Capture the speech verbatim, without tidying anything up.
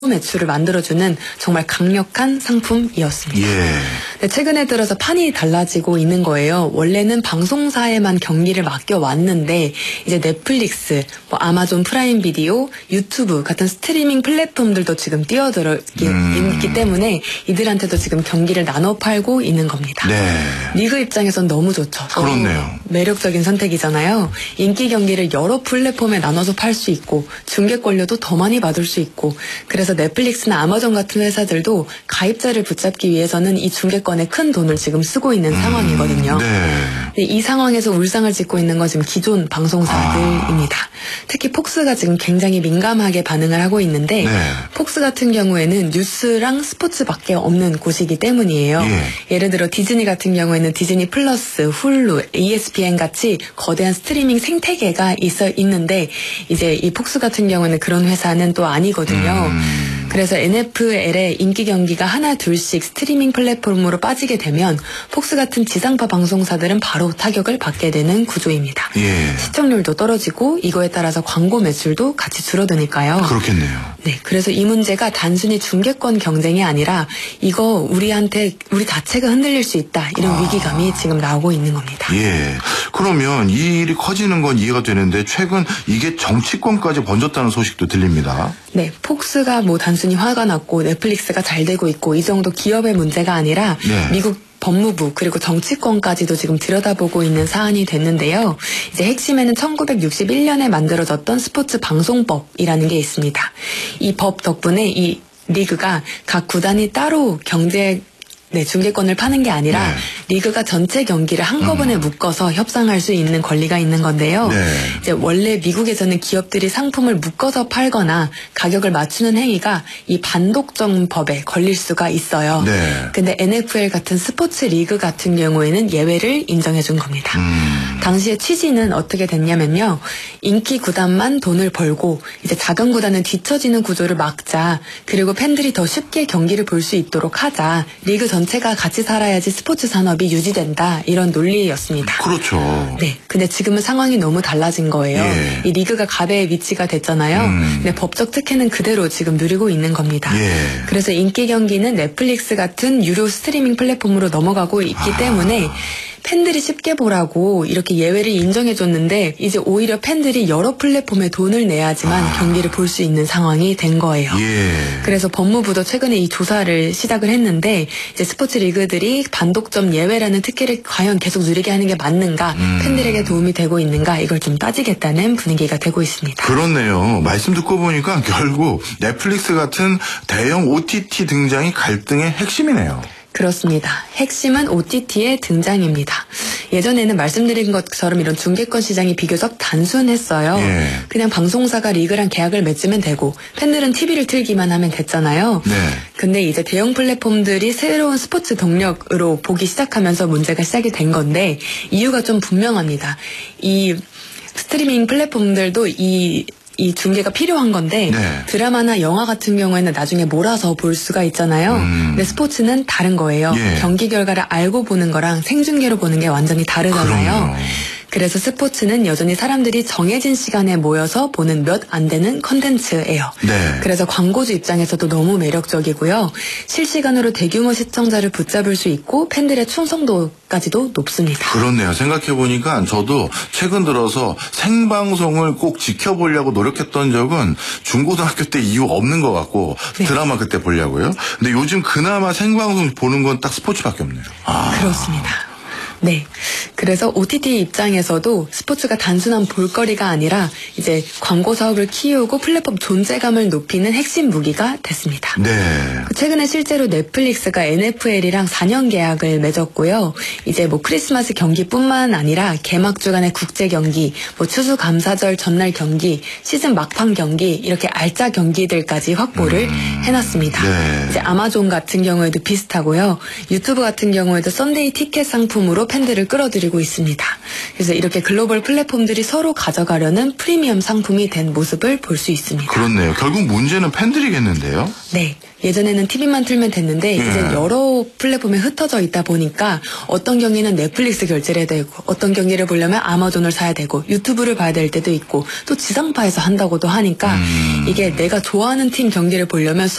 매출을 만들어주는 정말 강력한 상품이었습니다. 예. 네, 최근에 들어서 판이 달라지고 있는 거예요. 원래는 방송사에만 경기를 맡겨왔는데 이제 넷플릭스, 뭐 아마존 프라임 비디오, 유튜브 같은 스트리밍 플랫폼들도 지금 뛰어들기 음. 있기 때문에 이들한테도 지금 경기를 나눠 팔고 있는 겁니다. 네. 리그 입장에선 너무 좋죠. 그렇네요. 매력적인 선택이잖아요. 인기 경기를 여러 플랫폼에 나눠서 팔 수 있고 중계권료도 더 많이 받을 수 있고 그래서 넷플릭스나 아마존 같은 회사들도 가입자를 붙잡기 위해서는 이 중계권에 큰 돈을 지금 쓰고 있는 음, 상황이거든요. 네. 이 상황에서 울상을 짓고 있는 건 지금 기존 방송사들입니다. 아. 특히 폭스가 지금 굉장히 민감하게 반응을 하고 있는데 네. 폭스 같은 경우에는 뉴스랑 스포츠밖에 없는 곳이기 때문이에요. 예. 예를 들어 디즈니 같은 경우에는 디즈니 플러스, 훌루, 이에스피엔 같이 거대한 스트리밍 생태계가 있어 있는데 이제 이 폭스 같은 경우에는 그런 회사는 또 아니거든요. 음. 그래서 엔에프엘의 인기 경기가 하나 둘씩 스트리밍 플랫폼으로 빠지게 되면 폭스 같은 지상파 방송사들은 바로 타격을 받게 되는 구조입니다. 예. 시청률도 떨어지고 이거에 따라서 광고 매출도 같이 줄어드니까요. 그렇겠네요. 네, 그래서 이 문제가 단순히 중계권 경쟁이 아니라 이거 우리한테 우리 자체가 흔들릴 수 있다 이런 아. 위기감이 지금 나오고 있는 겁니다. 예. 그러면 이 일이 커지는 건 이해가 되는데 최근 이게 정치권까지 번졌다는 소식도 들립니다. 네, 폭스가 뭐 단순히 화가 났고 넷플릭스가 잘 되고 있고 이 정도 기업의 문제가 아니라 네. 미국 법무부 그리고 정치권까지도 지금 들여다보고 있는 사안이 됐는데요. 이제 핵심에는 천구백육십일 년에 만들어졌던 스포츠 방송법이라는 게 있습니다. 이 법 덕분에 이 리그가 각 구단이 따로 경제 네, 중계권을 파는 게 아니라 네. 리그가 전체 경기를 한꺼번에 음. 묶어서 협상할 수 있는 권리가 있는 건데요. 네. 이제 원래 미국에서는 기업들이 상품을 묶어서 팔거나 가격을 맞추는 행위가 이 반독점법에 걸릴 수가 있어요. 네. 근데 엔에프엘 같은 스포츠 리그 같은 경우에는 예외를 인정해 준 겁니다. 음. 당시의 취지는 어떻게 됐냐면요. 인기 구단만 돈을 벌고 이제 작은 구단은 뒤처지는 구조를 막자. 그리고 팬들이 더 쉽게 경기를 볼 수 있도록 하자. 리그 전 전체가 같이 살아야지 스포츠 산업이 유지된다 이런 논리였습니다. 그렇죠. 네, 근데 지금은 상황이 너무 달라진 거예요. 예. 이 리그가 갑의 위치가 됐잖아요. 음. 근데 법적 특혜는 그대로 지금 누리고 있는 겁니다. 예. 그래서 인기 경기는 넷플릭스 같은 유료 스트리밍 플랫폼으로 넘어가고 있기 아. 때문에 팬들이 쉽게 보라고 이렇게 예외를 인정해줬는데 이제 오히려 팬들이 여러 플랫폼에 돈을 내야지만 아. 경기를 볼 수 있는 상황이 된 거예요. 예. 그래서 법무부도 최근에 이 조사를 시작을 했는데 이제 스포츠 리그들이 반독점 예외라는 특혜를 과연 계속 누리게 하는 게 맞는가 음. 팬들에게 도움이 되고 있는가 이걸 좀 따지겠다는 분위기가 되고 있습니다. 그렇네요. 말씀 듣고 보니까 결국 넷플릭스 같은 대형 오티티 등장이 갈등의 핵심이네요. 그렇습니다. 핵심은 오티티의 등장입니다. 예전에는 말씀드린 것처럼 이런 중계권 시장이 비교적 단순했어요. 예. 그냥 방송사가 리그랑 계약을 맺으면 되고 팬들은 티비를 틀기만 하면 됐잖아요. 네. 근데 이제 대형 플랫폼들이 새로운 스포츠 동력으로 보기 시작하면서 문제가 시작이 된 건데 이유가 좀 분명합니다. 이 스트리밍 플랫폼들도 이 이 중계가 필요한 건데 네. 드라마나 영화 같은 경우에는 나중에 몰아서 볼 수가 있잖아요. 음. 근데 스포츠는 다른 거예요. 예. 경기 결과를 알고 보는 거랑 생중계로 보는 게 완전히 다르잖아요. 그럼요. 그래서 스포츠는 여전히 사람들이 정해진 시간에 모여서 보는 몇 안 되는 컨텐츠예요. 네. 그래서 광고주 입장에서도 너무 매력적이고요. 실시간으로 대규모 시청자를 붙잡을 수 있고 팬들의 충성도까지도 높습니다. 그렇네요. 생각해보니까 저도 최근 들어서 생방송을 꼭 지켜보려고 노력했던 적은 중고등학교 때 이후 없는 것 같고 네. 드라마 그때 보려고요. 근데 요즘 그나마 생방송 보는 건 딱 스포츠밖에 없네요. 아. 그렇습니다. 네. 그래서 오티티 입장에서도 스포츠가 단순한 볼거리가 아니라 이제 광고 사업을 키우고 플랫폼 존재감을 높이는 핵심 무기가 됐습니다. 네. 최근에 실제로 넷플릭스가 엔에프엘이랑 사 년 계약을 맺었고요. 이제 뭐 크리스마스 경기뿐만 아니라 개막 주간의 국제 경기, 뭐 추수감사절 전날 경기, 시즌 막판 경기 이렇게 알짜 경기들까지 확보를 음. 해놨습니다. 네. 이제 아마존 같은 경우에도 비슷하고요. 유튜브 같은 경우에도 썬데이 티켓 상품으로 팬들을 끌어들이고 있습니다. 그래서 이렇게 글로벌 플랫폼들이 서로 가져가려는 프리미엄 상품이 된 모습을 볼 수 있습니다. 그렇네요. 결국 문제는 팬들이겠는데요? 네. 예전에는 티비만 틀면 됐는데 네. 이제 여러 플랫폼에 흩어져 있다 보니까 어떤 경기는 넷플릭스 결제를 해야 되고 어떤 경기를 보려면 아마존을 사야 되고 유튜브를 봐야 될 때도 있고 또 지상파에서 한다고도 하니까 음. 이게 내가 좋아하는 팀 경기를 보려면